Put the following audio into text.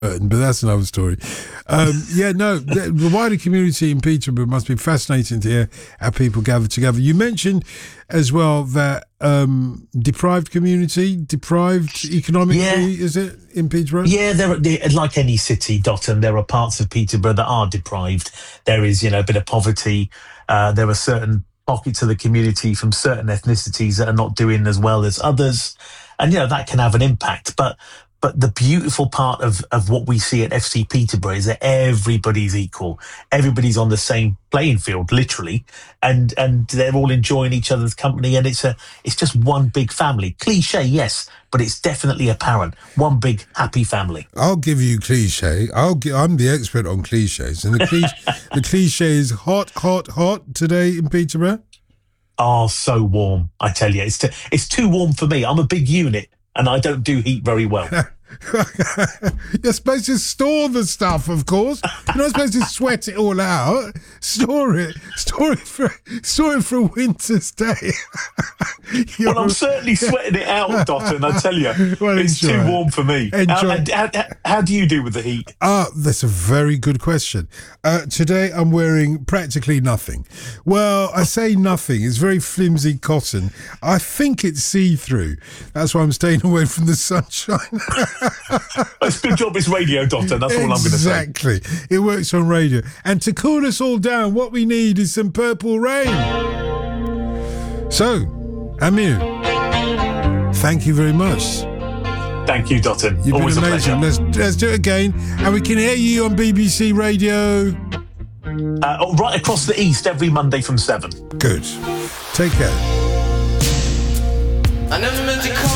But that's another story. The wider community in Peterborough must be fascinating to hear how people gather together. You mentioned as well that deprived economically, is it, in Peterborough? Yeah, they're like any city, Dotton, there are parts of Peterborough that are deprived. There is, a bit of poverty. There are certain pockets of the community from certain ethnicities that are not doing as well as others. And, that can have an impact. But the beautiful part of what we see at FC Peterborough is that everybody's equal. Everybody's on the same playing field, literally, and they're all enjoying each other's company. And it's just one big family. Cliche, yes, but it's definitely apparent. One big happy family. I'll give you cliche. I'm the expert on cliches, and the cliche is hot today in Peterborough. Oh, so warm! I tell you, it's too warm for me. I'm a big unit. And I don't do heat very well. You're supposed to store the stuff, of course. You're not supposed to sweat it all out. Store it for a winter's day. Well, I'm certainly sweating it out, Dotton, I tell you. Well, it's too warm for me. How do you do with the heat? That's a very good question. Today I'm wearing practically nothing. Well, I say nothing. It's very flimsy cotton. I think it's see-through. That's why I'm staying away from the sunshine. It's a good job it's radio, Dotton. That's all I'm going to say. Exactly. It works on radio. And to cool us all down, what we need is some Purple Rain. So, Amir, thank you very much. Thank you, Dotton. You've Always been amazing. a pleasure. Let's do it again. And we can hear you on BBC Radio. Right across the east every Monday from 7. Good. Take care. I never meant to call